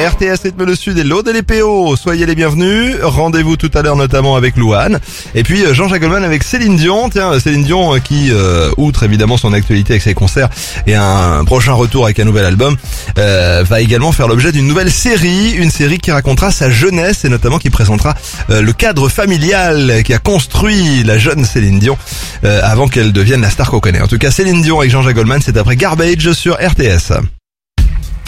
RTS Rythme le Sud et l'Aude et les PO. Soyez les bienvenus. Rendez-vous tout à l'heure notamment avec Louane. Et puis Jean-Jacques Goldman avec Céline Dion. Tiens, Céline Dion qui, outre évidemment son actualité avec ses concerts et un prochain retour avec un nouvel album, va également faire l'objet d'une nouvelle série. Une série qui racontera sa jeunesse et notamment qui présentera le cadre familial qui a construit la jeune Céline Dion avant qu'elle devienne la star qu'on connaît. En tout cas, Céline Dion avec Jean-Jacques Goldman, c'est après Garbage sur RTS.